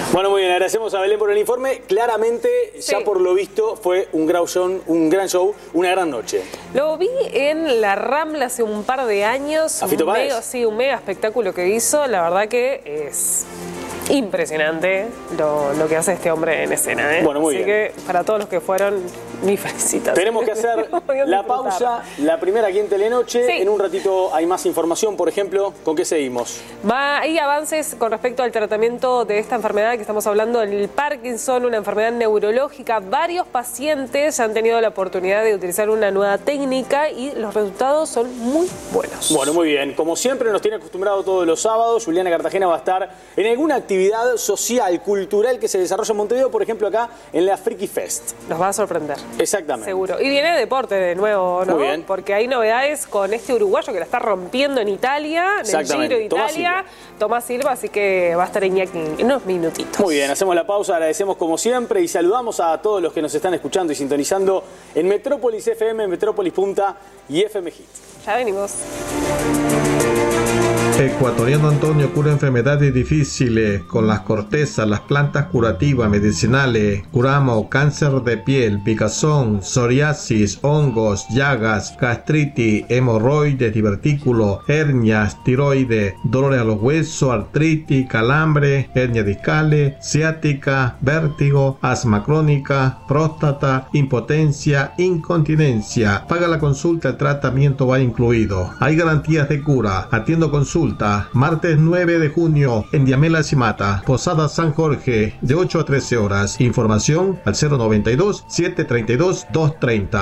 Bueno, muy bien, agradecemos a Belén por el informe. Claramente, sí, ya por lo visto, fue un gran show, una gran noche. Lo vi en la Rambla hace un par de años. ¿A Fito Páez? Sí, un mega espectáculo que hizo. La verdad que es impresionante lo que hace este hombre en escena, ¿eh? Bueno, muy Así bien. que para todos los que fueron, mi felicitación. Tenemos que hacer la pausa, la primera aquí en Telenoche. Sí. En un ratito hay más información, por ejemplo. ¿Con qué seguimos? Hay avances con respecto al tratamiento de esta enfermedad que estamos hablando, el Parkinson, una enfermedad neurológica. Varios pacientes han tenido la oportunidad de utilizar una nueva técnica y los resultados son muy buenos. Bueno, muy bien. Como siempre nos tiene acostumbrado todos los sábados, Juliana Cartagena va a estar en alguna actividad social, cultural que se desarrolla en Montevideo, por ejemplo acá en la Friki Fest. Nos va a sorprender. Exactamente. Seguro. Y viene deporte de nuevo, ¿no? Muy bien. Porque hay novedades con este uruguayo que la está rompiendo en Italia, en el Giro de Italia, Tomás Silva, así que va a estar Iñaki en unos minutitos. Muy bien, hacemos la pausa, agradecemos como siempre y saludamos a todos los que nos están escuchando y sintonizando en Metrópolis FM, Metrópolis Punta y FM Hit. Ya venimos. Ecuatoriano Antonio cura enfermedades difíciles con las cortezas, las plantas curativas medicinales. Curamos cáncer de piel, picazón, psoriasis, hongos, llagas, gastritis, hemorroides, divertículos, hernias, tiroides, dolores a los huesos, artritis, calambre, hernias discales, ciática, vértigo, asma crónica, próstata, impotencia, incontinencia. Paga la consulta, el tratamiento va incluido. Hay garantías de cura. Atiendo consulta. Martes 9 de junio en Diamela Cimata, Posada San Jorge, de 8 a 13 horas. Información al 092-732-230.